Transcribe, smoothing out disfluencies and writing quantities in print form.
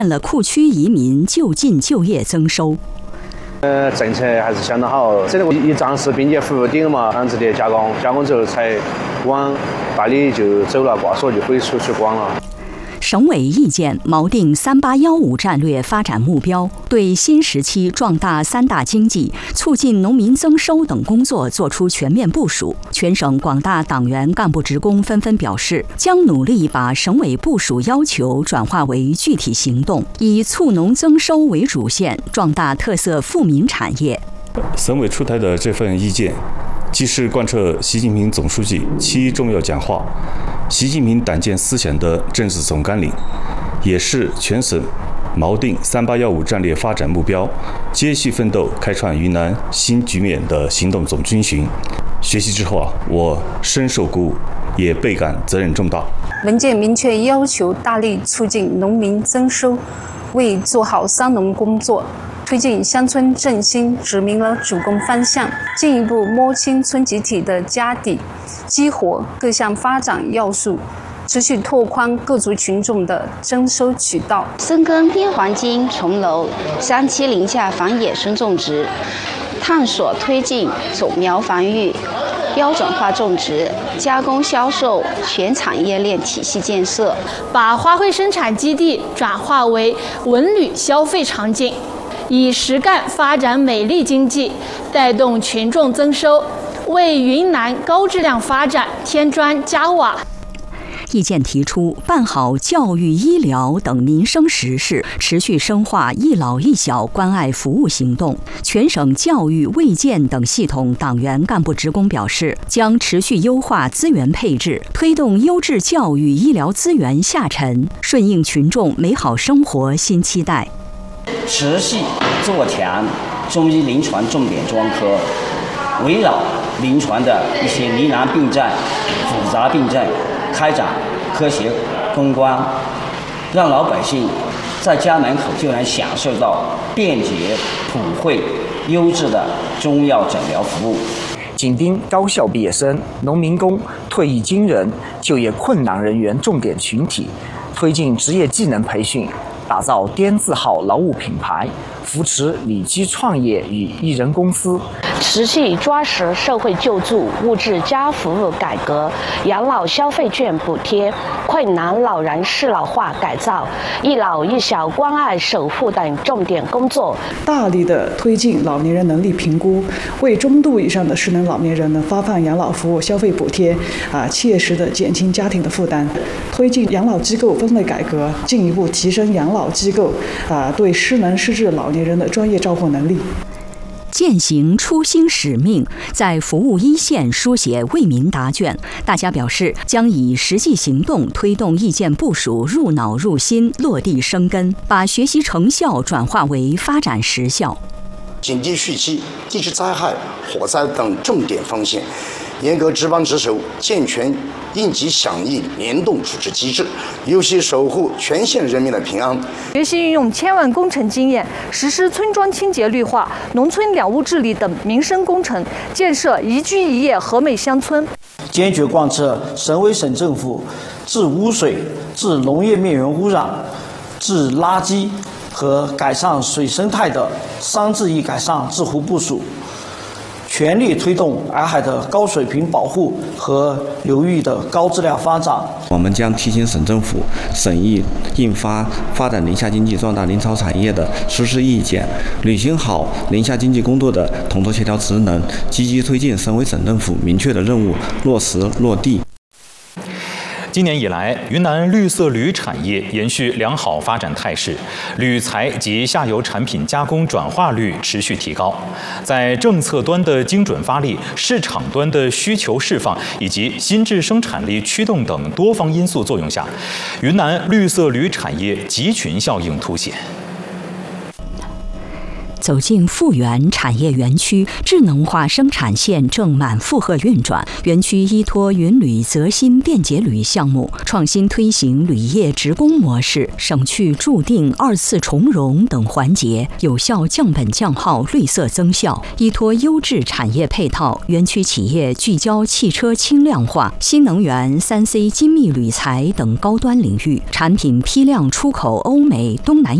了库区移民就近就业增收。 政策还是相当好，这个一站式并接服务顶了嘛，俺直接加工之后才往大理就走了，挂锁就可以出去逛了。 省委意见锚定3815战略发展目标，对新时期壮大三大经济、促进农民增收等工作作出全面部署。全省广大党员干部职工纷纷表示，将努力把省委部署要求转化为具体行动，以促农增收为主线，壮大特色富民产业。 省委出台的这份意见，既是贯彻习近平总书记7重要讲话、习近平党建思想的政治总纲领，也是全省锚定3815战略发展目标、接续奋斗开创云南新局面的行动总军训。学习之后我深受鼓舞，也倍感责任重大。 文件明确要求大力促进农民增收，为做好商农工作，推进乡村振兴指明了主攻方向，进一步摸清村集体的家底，激活各项发展要素，持续拓宽各族群众的增收渠道， 深耕边黄金、重楼、山区林下防野生种植，探索推进种苗防育、标准化种植、加工销售全产业链体系建设， 把花卉生产基地转化为文旅消费场景，以实干发展美丽经济，带动群众增收，为云南高质量发展添砖加瓦。 意见提出，办好教育、医疗等民生实事，持续深化一老一小关爱服务行动。全省教育、卫健等系统党员干部职工表示，将持续优化资源配置，推动优质教育、医疗资源下沉，顺应群众美好生活新期待。 持续做强中医临床重点专科，围绕临床的一些疑难病症、复杂病症，开展科学攻关，让老百姓在家门口就能享受到便捷、普惠、优质的中药诊疗服务。 紧盯高校毕业生、农民工、退役军人、就业困难人员重点群体，推进职业技能培训，打造滇字号劳务品牌，扶持里居创业与艺人公司， 持续抓实社会救助、物质加服务改革、养老消费券补贴、困难老人适老化改造、一老一小关爱守护等重点工作， 大力的推进老年人能力评估，为中度以上的失能老年人呢发放养老服务消费补贴，切实的减轻家庭的负担，推进养老机构分类改革，进一步提升养老机构对失能失智老年人的专业照护能力。 践行初心使命，在服务一线书写为民答卷。大家表示，将以实际行动推动意见部署入脑入心、落地生根，把学习成效转化为发展实效。 紧急续期、地质灾害、火灾等重点风险，严格值班值守，健全应急响应联动处置机制，优先守护全县人民的平安。 学习运用千万工程经验，实施村庄清洁绿化、农村两污治理等民生工程，建设宜居宜业和美乡村。 坚决贯彻省委省政府治污水、治农业面源污染、治垃圾和改善水生态的3治1改善治湖部署，全力推动洱海的高水平保护和流域的高质量发展。 我们将提醒省政府审议印发发展林下经济、壮大林草产业的实施意见，履行好林下经济工作的统筹协调职能，积极推进省委省政府明确的任务落实落地。 今年以来，云南绿色铝产业延续良好发展态势，铝材及下游产品加工转化率持续提高。在政策端的精准发力、市场端的需求释放以及新质生产力驱动等多方因素作用下，云南绿色铝产业集群效应凸显。 走进复原产业园区，智能化生产线正满负荷运转。园区依托云旅泽新便捷旅项目，创新推行旅业职工模式，省去注定二次重融等环节，有效降本降耗、绿色增效。依托优质产业配套，园区企业聚焦汽车轻量化、新能源、3C 精密铝材等高端领域，产品批量出口欧美、东南亚